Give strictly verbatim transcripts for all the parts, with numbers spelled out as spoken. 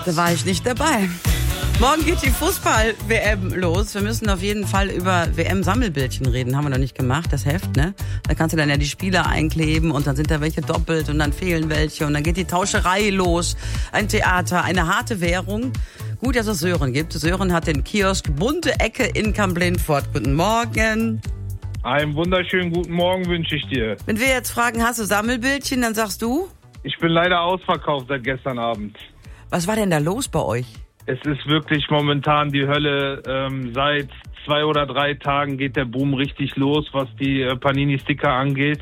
Da war ich nicht dabei. Morgen geht die Fußball-W M los. Wir müssen auf jeden Fall über W M-Sammelbildchen reden. Haben wir noch nicht gemacht, das Heft, ne? Da kannst du dann ja die Spieler einkleben und dann sind da welche doppelt und dann fehlen welche und dann geht die Tauscherei los. Ein Theater, eine harte Währung. Gut, dass es Sören gibt. Sören hat den Kiosk Bunte Ecke in Kamp-Lintfort. Guten Morgen. Einen wunderschönen guten Morgen wünsche ich dir. Wenn wir jetzt fragen, hast du Sammelbildchen, dann sagst du? Ich bin leider ausverkauft seit gestern Abend. Was war denn da los bei euch? Es ist wirklich momentan die Hölle. Ähm, seit zwei oder drei Tagen geht der Boom richtig los, was die äh, Panini-Sticker angeht.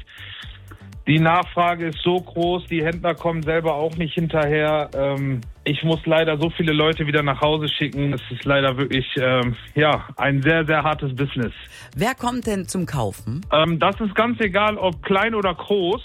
Die Nachfrage ist so groß, die Händler kommen selber auch nicht hinterher. Ähm, ich muss leider so viele Leute wieder nach Hause schicken. Es ist leider wirklich ähm, ja ein sehr, sehr hartes Business. Wer kommt denn zum Kaufen? Ähm, das ist ganz egal, ob klein oder groß.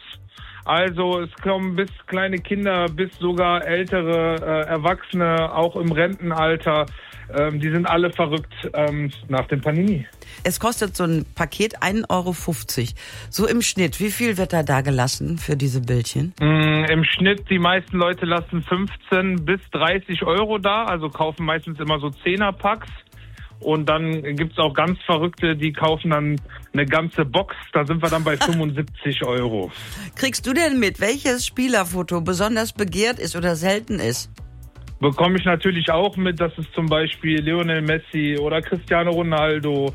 Also es kommen bis kleine Kinder, bis sogar ältere äh, Erwachsene, auch im Rentenalter. Ähm, die sind alle verrückt ähm, nach dem Panini. Es kostet so ein Paket ein Euro fünfzig. So im Schnitt, wie viel wird da da gelassen für diese Bildchen? Mm, Im Schnitt, die meisten Leute lassen fünfzehn bis dreißig Euro da, also kaufen meistens immer so Zehner-Packs. Und dann gibt's auch ganz Verrückte, die kaufen dann eine ganze Box. Da sind wir dann bei fünfundsiebzig Euro. Kriegst du denn mit, welches Spielerfoto besonders begehrt ist oder selten ist? Bekomme ich natürlich auch mit, dass es zum Beispiel Lionel Messi oder Cristiano Ronaldo,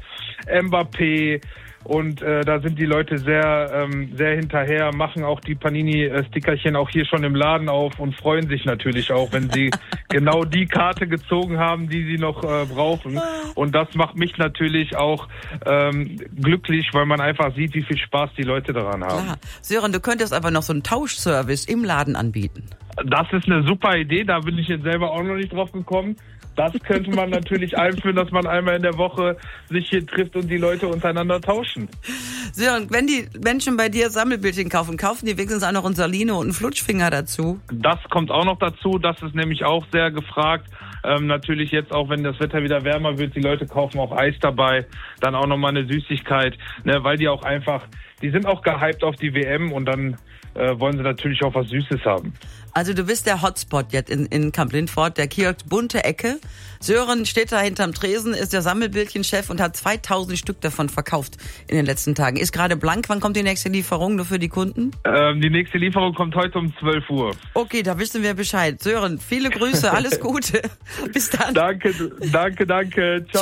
Mbappé und äh, da sind die Leute sehr ähm, sehr hinterher, machen auch die Panini-Stickerchen auch hier schon im Laden auf und freuen sich natürlich auch, wenn sie genau die Karte gezogen haben, die sie noch äh, brauchen. Und das macht mich natürlich auch ähm, glücklich, weil man einfach sieht, wie viel Spaß die Leute daran haben. Klar. Sören, du könntest aber noch so einen Tauschservice im Laden anbieten. Das ist eine super Idee, da bin ich jetzt selber auch noch nicht drauf gekommen. Das könnte man natürlich einführen, dass man einmal in der Woche sich hier trifft und die Leute untereinander tauschen. Sören, wenn die Menschen bei dir Sammelbildchen kaufen, kaufen die wenigstens auch noch einen Salino und einen Flutschfinger dazu? Das kommt auch noch dazu, das ist nämlich auch sehr gefragt. Ähm, natürlich jetzt auch, wenn das Wetter wieder wärmer wird, die Leute kaufen auch Eis dabei, dann auch nochmal eine Süßigkeit, ne, weil die auch einfach, die sind auch gehypt auf die W M und dann äh, wollen sie natürlich auch was Süßes haben. Also du bist der Hotspot jetzt in, in Kamp-Lintfort, der Kiosk Bunte Ecke. Sören steht da hinterm Tresen, ist der Sammelbildchenchef und hat zweitausend Stück davon verkauft in den letzten Tagen. Ist gerade blank, wann kommt die nächste Lieferung nur für die Kunden? Ähm, die nächste Lieferung kommt heute um zwölf Uhr. Okay, da wissen wir Bescheid. Sören, viele Grüße, alles Gute. Bis dann. Danke, danke, danke. Ciao.